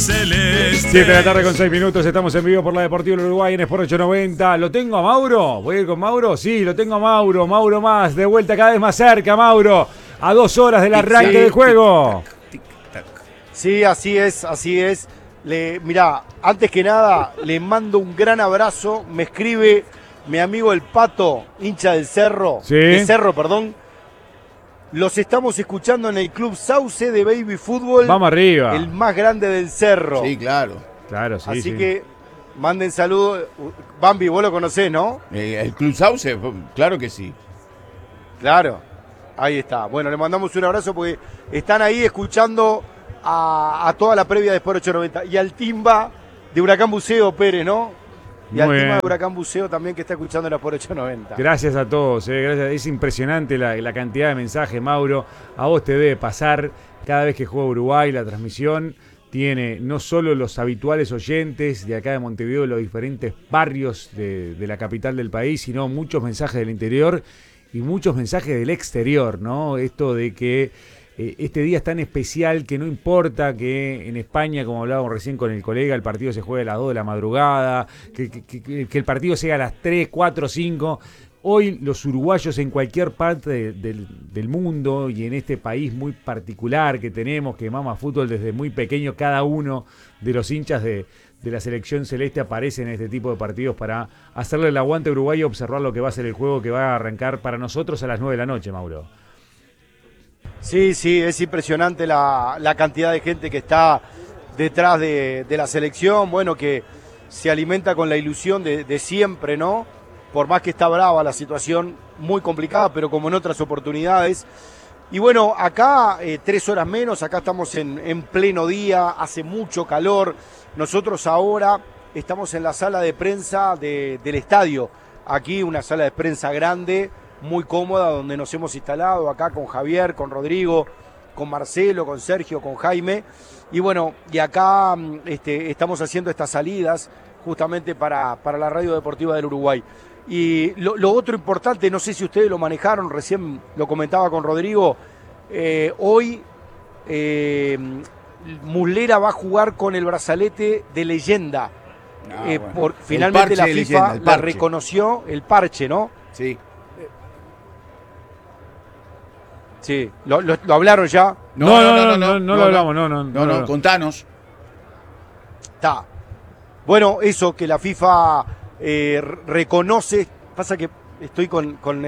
celeste. 7 de la tarde con 6 minutos, estamos en vivo por la Deportiva del Uruguay en Sport 890. ¿Lo tengo a Mauro? ¿Voy a ir con Mauro? Sí, lo tengo a Mauro. Mauro más, de vuelta cada vez más cerca, Mauro. A 2 horas del arranque del juego. Sí, así es, así es. Mirá, antes que nada, le mando un gran abrazo. Me escribe mi amigo el Pato, hincha del Cerro. Sí. De Cerro, perdón. Los estamos escuchando en el Club Sauce de Baby Fútbol. Vamos arriba. El más grande del Cerro. Sí, claro. Claro, sí. Así sí. que manden saludos. Bambi, vos lo conocés, ¿no? El Club Sauce, claro que sí. Claro. Ahí está. Bueno, le mandamos un abrazo porque están ahí escuchando a toda la previa de Sport 890. Y al timba de Huracán Buceo, Pérez, ¿no? Y al Muy timba bien. de Huracán Buceo también que está escuchando la Sport 890. Gracias a todos, gracias. Es impresionante la cantidad de mensajes, Mauro. A vos te debe pasar cada vez que juega Uruguay, la transmisión tiene no solo los habituales oyentes de acá de Montevideo, de los diferentes barrios de la capital del país, sino muchos mensajes del interior y muchos mensajes del exterior, ¿no? Esto de que este día es tan especial que no importa que en España, como hablábamos recién con el colega, el partido se juegue a las 2 de la madrugada, que el partido sea a las 3, 4, 5. Hoy los uruguayos en cualquier parte del mundo y en este país muy particular que tenemos, que mama fútbol desde muy pequeño, cada uno de los hinchas de la selección celeste aparece en este tipo de partidos para hacerle el aguante a Uruguay y observar lo que va a ser el juego que va a arrancar para nosotros a las 9 de la noche, Mauro. Sí, sí, es impresionante la cantidad de gente que está detrás de la selección, bueno, que se alimenta con la ilusión de siempre, ¿no? Por más que está brava la situación, muy complicada, pero como en otras oportunidades. Y bueno, acá 3 horas menos, acá estamos en pleno día, hace mucho calor. Nosotros ahora estamos en la sala de prensa del estadio, aquí una sala de prensa grande, muy cómoda, donde nos hemos instalado acá con Javier, con Rodrigo, con Marcelo, con Sergio, con Jaime. Y bueno, y acá estamos haciendo estas salidas justamente para la Radio Deportiva del Uruguay. Y lo otro importante, no sé si ustedes lo manejaron, recién lo comentaba con Rodrigo, hoy Muslera va a jugar con el brazalete de leyenda. Bueno. Finalmente la de FIFA leyenda, el la parche. reconoció, el parche, ¿no? Sí. Sí, ¿lo hablaron ya? No lo hablamos, no. Contanos. Está. Bueno, eso que la FIFA reconoce, pasa que estoy con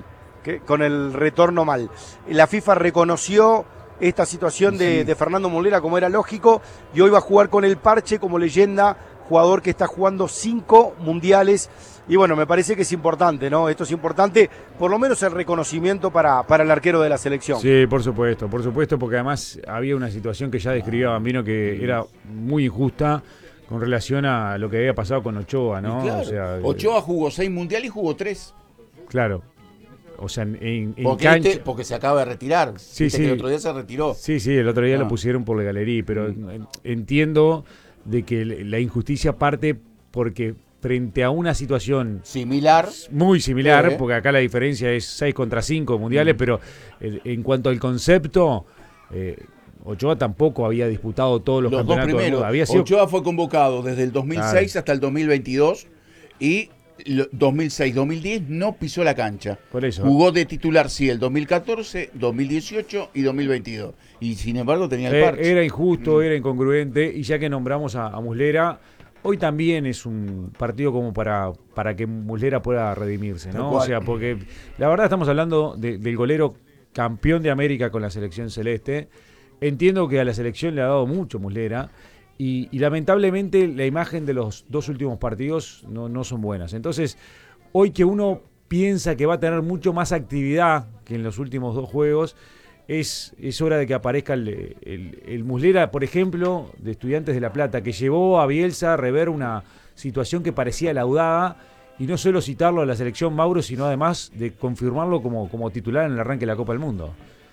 el retorno mal. La FIFA reconoció esta situación de Fernando Muslera como era lógico y hoy va a jugar con el parche como leyenda, jugador que está jugando 5 mundiales. Y bueno, me parece que es importante, ¿no? Esto es importante, por lo menos el reconocimiento para el arquero de la selección. Sí, por supuesto, porque además había una situación que ya describía Bambino que era muy injusta con relación a lo que había pasado con Ochoa, ¿no? Claro. O sea, Ochoa jugó 6 mundiales y jugó 3. Claro. O sea, en Porque, cancha. porque se acaba de retirar. Sí, Viste sí. que el otro día se retiró. Sí, el otro día lo pusieron por la galería, pero entiendo de que la injusticia parte porque frente a una situación Similar. muy similar, porque acá la diferencia es 6 contra 5 mundiales, pero en cuanto al concepto, Ochoa tampoco había disputado todos los 2 campeonatos del primeros. mundo. Había sido... Ochoa fue convocado desde el 2006 hasta el 2022 y 2006-2010 no pisó la cancha. Por eso. Jugó de titular, sí, el 2014, 2018 y 2022. Y sin embargo tenía el parche. Era injusto, era incongruente, y ya que nombramos a Muslera, hoy también es un partido como para que Muslera pueda redimirse, ¿no? O sea, porque la verdad estamos hablando del golero campeón de América con la selección celeste. Entiendo que a la selección le ha dado mucho Muslera y lamentablemente la imagen de los 2 últimos partidos no son buenas. Entonces, hoy que uno piensa que va a tener mucho más actividad que en los últimos 2 juegos, es hora de que aparezca el Muslera, por ejemplo, de Estudiantes de La Plata, que llevó a Bielsa a rever una situación que parecía laudada, y no solo citarlo a la selección, Mauro, sino además de confirmarlo como titular en el arranque de la Copa del Mundo.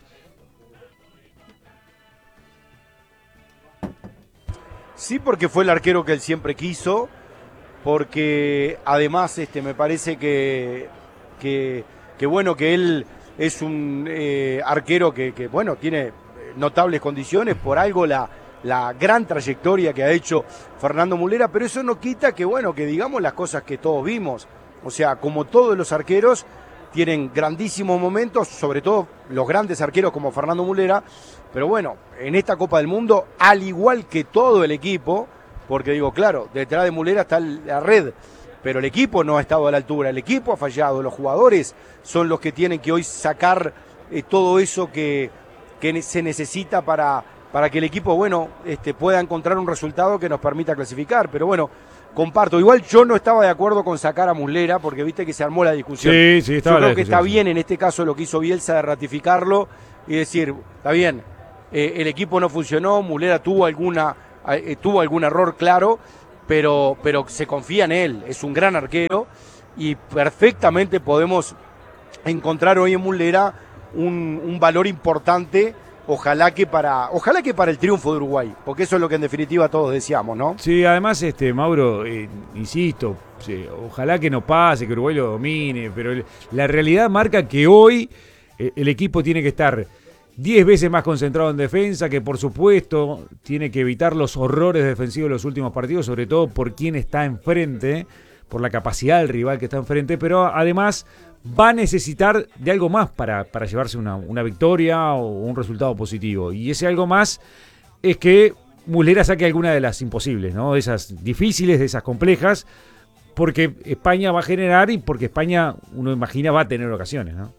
Sí, porque fue el arquero que él siempre quiso, porque además me parece que bueno, que él es un arquero que bueno, tiene notables condiciones, por algo la la gran trayectoria que ha hecho Fernando Muslera, pero eso no quita que, bueno, que digamos las cosas que todos vimos. O sea, como todos los arqueros tienen grandísimos momentos, sobre todo los grandes arqueros como Fernando Muslera, pero bueno, en esta Copa del Mundo, al igual que todo el equipo, porque digo, claro, detrás de Muslera está la red, pero el equipo no ha estado a la altura, el equipo ha fallado, los jugadores son los que tienen que hoy sacar todo eso que se necesita para que el equipo, bueno, pueda encontrar un resultado que nos permita clasificar, pero bueno, comparto. Igual yo no estaba de acuerdo con sacar a Muslera, porque viste que se armó la discusión. Sí, estaba. Yo creo que está bien en este caso lo que hizo Bielsa de ratificarlo y decir, está bien, el equipo no funcionó, Muslera tuvo algún error claro, pero se confía en él, es un gran arquero y perfectamente podemos encontrar hoy en Muslera un valor importante. Ojalá que para el triunfo de Uruguay, porque eso es lo que en definitiva todos deseamos, ¿no? Sí, además, Mauro, insisto, sí, ojalá que no pase, que Uruguay lo domine, pero la realidad marca que hoy el equipo tiene que estar 10 veces más concentrado en defensa, que por supuesto tiene que evitar los horrores defensivos de los últimos partidos, sobre todo por quién está enfrente, por la capacidad del rival que está enfrente, pero además va a necesitar de algo más para llevarse una victoria o un resultado positivo. Y ese algo más es que Muslera saque alguna de las imposibles, ¿no? De esas difíciles, de esas complejas, porque España va a generar y porque España, uno imagina, va a tener ocasiones, ¿no?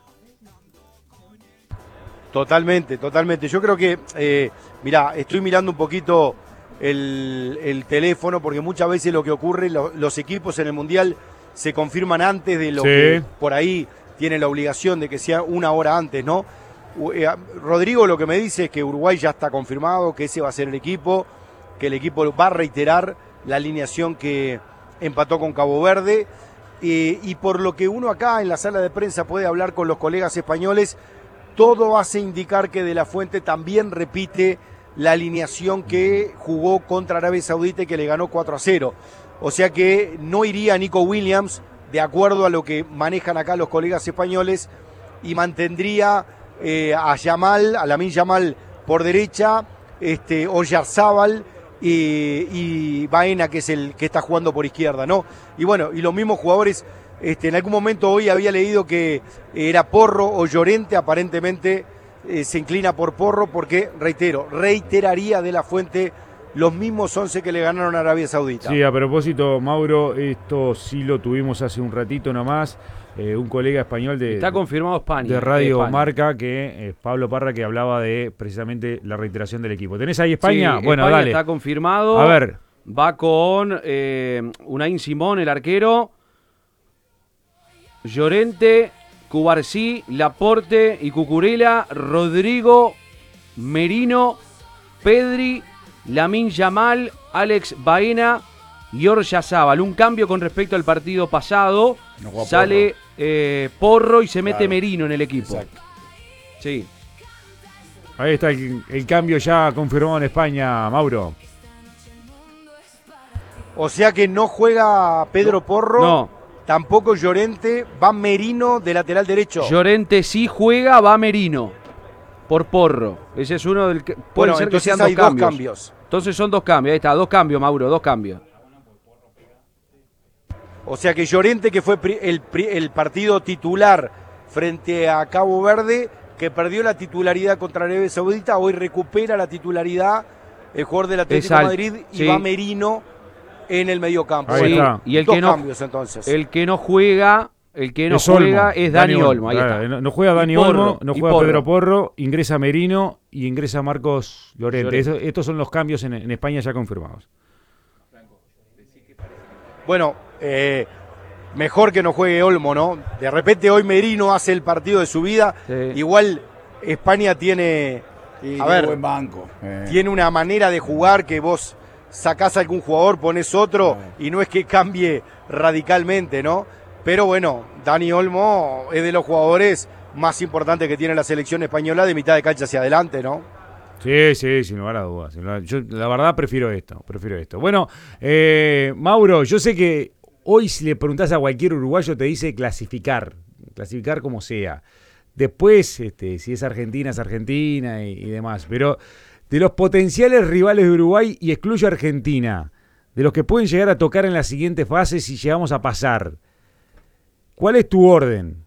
Totalmente. Yo creo que, mirá, estoy mirando un poquito el teléfono, porque muchas veces lo que ocurre, los equipos en el Mundial se confirman antes de lo que por ahí tienen la obligación de que sea una hora antes, ¿no? Rodrigo lo que me dice es que Uruguay ya está confirmado, que ese va a ser el equipo, que el equipo va a reiterar la alineación que empató con Cabo Verde, y por lo que uno acá en la sala de prensa puede hablar con los colegas españoles, todo hace indicar que De la Fuente también repite la alineación que jugó contra Arabia Saudita y que le ganó 4-0. O sea que no iría Nico Williams, de acuerdo a lo que manejan acá los colegas españoles, y mantendría a Lamine Yamal por derecha, Oyarzábal y Baena, que es el que está jugando por izquierda, ¿no? Y bueno, y los mismos jugadores, en algún momento hoy había leído que era Porro o Llorente, aparentemente se inclina por Porro, porque, reiteraría De la Fuente los mismos 11 que le ganaron a Arabia Saudita. Sí, a propósito, Mauro, esto sí lo tuvimos hace un ratito nomás, un colega español está confirmado España, de Radio España. Marca, que Pablo Parra, que hablaba de precisamente la reiteración del equipo. ¿Tenés ahí España? Sí, bueno, España dale. Está confirmado. A ver. Va con Unai Simón, el arquero, Llorente, Cubarsí, Laporte y Cucurella, Rodrigo, Merino, Pedri, Lamine Yamal, Alex Baena y Oyarzábal. Un cambio con respecto al partido pasado. No sale Porro y se mete Claro. Merino en el equipo. Exacto. Sí. Ahí está el cambio ya confirmado en España, Mauro. O sea que no juega Pedro Porro, No. tampoco Llorente, va Merino de lateral derecho. Llorente sí juega, va Merino por Porro. Ese es uno del que puede Bueno, ser que entonces sean hay dos cambios. dos cambios. Entonces son dos cambios. Ahí está, dos cambios, Mauro, dos cambios. O sea que Llorente, que fue el partido titular frente a Cabo Verde, que perdió la titularidad contra Arabia Saudita, hoy recupera la titularidad el jugador del Atlético de Madrid y sí. va Merino en el mediocampo. Ahí Bueno, está. Y el dos que no, cambios entonces. el que no juega Es Dani Olmo. Ahí Claro, está. no juega Dani Y Porro, Olmo, no y juega Porro. Pedro Porro, ingresa Merino y ingresa Marcos Llorente. Llorente. Estos son los cambios en España ya confirmados. Bueno, mejor que no juegue Olmo, ¿no? De repente hoy Merino hace el partido de su vida. Sí. Igual España tiene, Y a ver, buen banco. tiene una manera de jugar que vos sacás a algún jugador, ponés otro y no es que cambie radicalmente, ¿no? Pero bueno, Dani Olmo es de los jugadores más importantes que tiene la selección española de mitad de cancha hacia adelante, ¿no? Sí, sin lugar a dudas. Yo la verdad prefiero esto. Bueno, Mauro, yo sé que hoy si le preguntás a cualquier uruguayo te dice clasificar como sea. Después, si es Argentina y demás. Pero de los potenciales rivales de Uruguay y excluyo a Argentina, de los que pueden llegar a tocar en la siguiente fase si llegamos a pasar, ¿cuál es tu orden?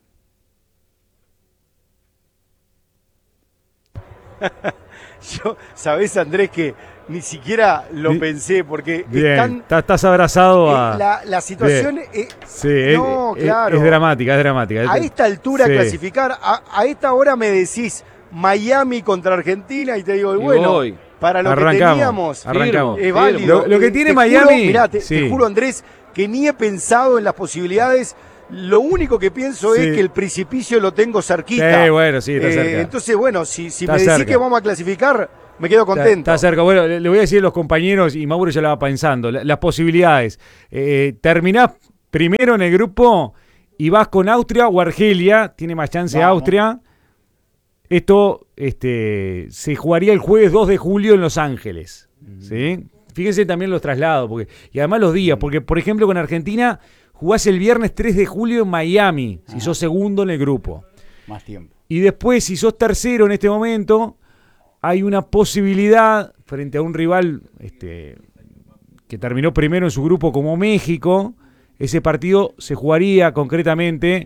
Sabés, Andrés, que ni siquiera lo pensé, porque bien, estás abrazado a... La situación no, claro. Es dramática. A esta altura clasificar, a esta hora me decís Miami contra Argentina y te digo, bueno, para lo que teníamos, es válido. Lo que tiene Miami... Mirá, te juro, Andrés, que ni he pensado en las posibilidades. Lo único que pienso es que el precipicio lo tengo cerquita. Bueno, sí, está cerca. Entonces, bueno, si me decís que vamos a clasificar, me quedo contento. Está cerca. Bueno, le voy a decir a los compañeros, y Mauro ya la va pensando, las posibilidades. Terminás primero en el grupo y vas con Austria o Argelia, tiene más chance Austria. Esto se jugaría el jueves 2 de julio en Los Ángeles. ¿Sí? Fíjense también los traslados, y además los días, porque por ejemplo con Argentina jugás el viernes 3 de julio en Miami, si sos segundo en el grupo. Más tiempo. Y después, si sos tercero en este momento, hay una posibilidad frente a un rival que terminó primero en su grupo como México. Ese partido se jugaría concretamente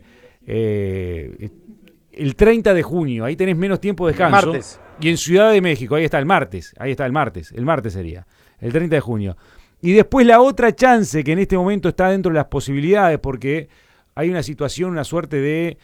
el 30 de junio. Ahí tenés menos tiempo de descanso. Martes. Y en Ciudad de México, ahí está el martes. El martes sería, el 30 de junio. Y después la otra chance que en este momento está dentro de las posibilidades, porque hay una situación, una suerte de,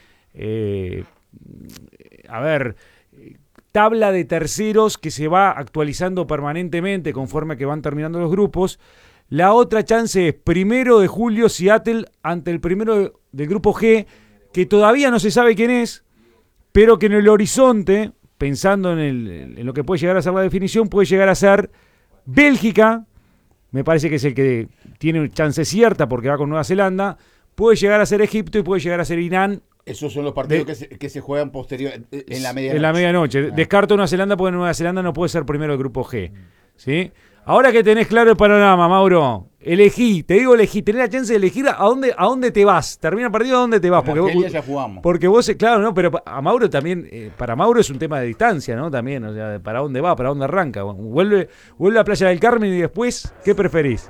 tabla de terceros que se va actualizando permanentemente conforme que van terminando los grupos. La otra chance es 1 de julio Seattle ante el primero del grupo G, que todavía no se sabe quién es, pero que en el horizonte, pensando en lo que puede llegar a ser la definición, puede llegar a ser Bélgica. Me parece que es el que tiene chance cierta porque va con Nueva Zelanda. Puede llegar a ser Egipto y puede llegar a ser Irán. Esos son los partidos que se juegan posterior en la medianoche. En la medianoche. Descarto Nueva Zelanda porque Nueva Zelanda no puede ser primero del grupo G. ¿Sí? Ahora que tenés claro el panorama, Mauro, elegí, tenés la chance de elegir a dónde te vas. Termina el partido, ¿a dónde te vas? Porque vos, ya jugamos. Porque vos, claro, no, pero a Mauro también, para Mauro es un tema de distancia, ¿no? También, o sea, para dónde va, para dónde arranca. Vuelve a Playa del Carmen y después, ¿qué preferís?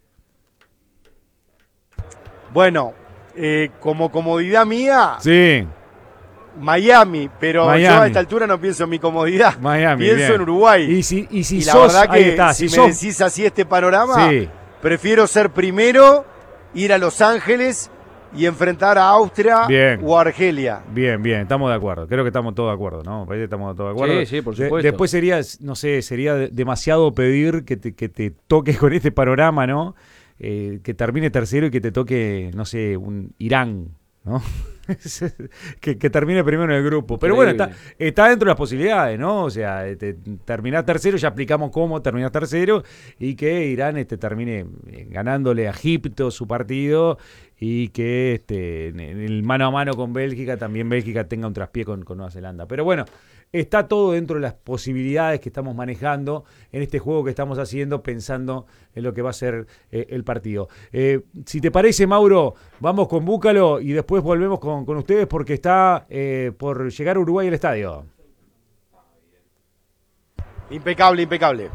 Bueno, como comodidad mía, sí, Miami, pero yo a esta altura no pienso en mi comodidad. Pienso en Uruguay. Y si la sos, verdad que está, si me decís así este panorama, prefiero ser primero, ir a Los Ángeles y enfrentar a Austria o a Argelia. Bien, estamos de acuerdo. Creo que estamos todos de acuerdo, ¿no? Parece que estamos todos de acuerdo. Sí, por supuesto. Después sería, no sé, sería demasiado pedir que te toques con este panorama, ¿no? Que termine tercero y que te toque, no sé, un Irán, ¿no? que termine primero en el grupo. Pero bueno, está dentro de las posibilidades, ¿no? O sea, terminar tercero, ya aplicamos cómo terminar tercero y que Irán termine ganándole a Egipto su partido y que en el mano a mano con Bélgica, también Bélgica tenga un traspié con Nueva Zelanda. Pero bueno, está todo dentro de las posibilidades que estamos manejando en este juego que estamos haciendo, pensando en lo que va a ser el partido. Si te parece, Mauro, vamos con Búcalo y después volvemos con ustedes porque está por llegar a Uruguay al estadio. Impecable.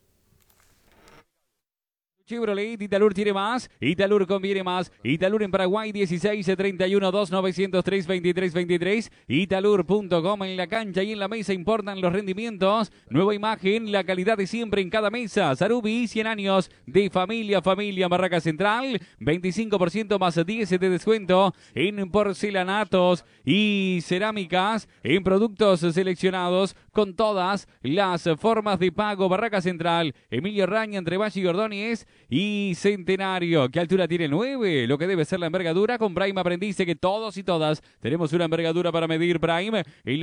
Chevrolet, Italur tiene más, Italur conviene más, Italur en Paraguay 16-31-2-903-23-23, Italur.com en la cancha y en la mesa importan los rendimientos, nueva imagen, la calidad de siempre en cada mesa, Sarubi, 100 años de familia, Barraca Central, 25% más 10 de descuento en porcelanatos y cerámicas, en productos seleccionados con todas las formas de pago, Barraca Central, Emilio Raña entre Valle y Ordóñez y Centenario. ¿Qué altura tiene 9? Lo que debe ser la envergadura. Con Prime aprendiste que todos y todas tenemos una envergadura para medir. Prime, el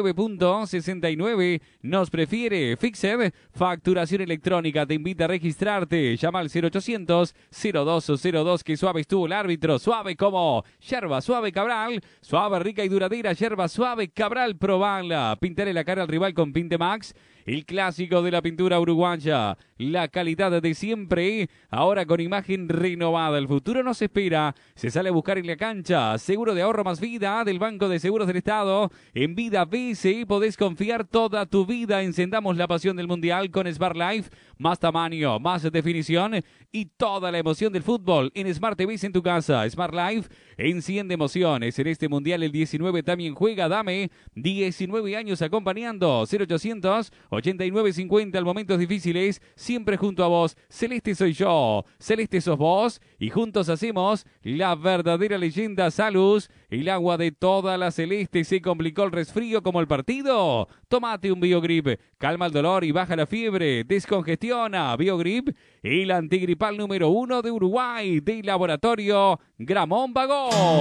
99.69 nos prefiere. Fixed, facturación electrónica, te invita a registrarte. Llama al 0800-0202. Que suave estuvo el árbitro. Suave como yerba suave Cabral. Suave, rica y duradera yerba suave Cabral. Probala. Pintarle la cara al rival con Pinte Max. el clásico de la pintura uruguaya. La calidad de siempre, ahora con imagen renovada. El futuro nos espera. Se sale a buscar en la cancha. Seguro de ahorro más vida del Banco de Seguros del Estado. En Vida BCI podés confiar toda tu vida. Encendamos la pasión del Mundial con Smart Life. Más tamaño, más definición y toda la emoción del fútbol en Smart TV en tu casa. Smart Life enciende emociones. En este Mundial el 19 también juega. Dame 19 años acompañando. 0800 8950 al momentos difíciles. Siempre junto a vos. Celeste soy yo. Celeste sos vos. Y juntos hacemos la verdadera leyenda. Salud. El agua de toda la Celeste. ¿Se complicó el resfrío como el partido? Tómate un Biogrip. Calma el dolor y baja la fiebre. Descongestiona. Biogrip, el antigripal número 1 de Uruguay. De Laboratorio Gramón Vago.